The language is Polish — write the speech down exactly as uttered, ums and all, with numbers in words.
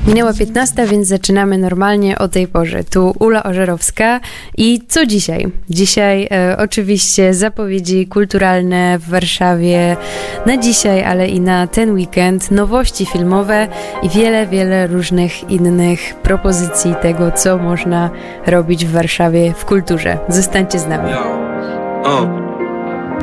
Minęła piętnasta, więc zaczynamy normalnie o tej porze. Tu Ula Ożerowska i co dzisiaj? Dzisiaj e, oczywiście zapowiedzi kulturalne w Warszawie na dzisiaj, ale i na ten weekend, nowości filmowe i wiele, wiele różnych innych propozycji tego, co można robić w Warszawie w kulturze. Zostańcie z nami. Oh.